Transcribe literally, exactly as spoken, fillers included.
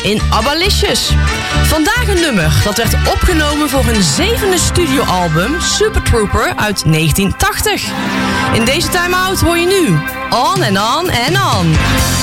in ABBAlicious. Vandaag een nummer dat werd opgenomen voor hun zevende studioalbum Super Trooper uit negentien tachtig. In deze time-out hoor je nu On and On and On.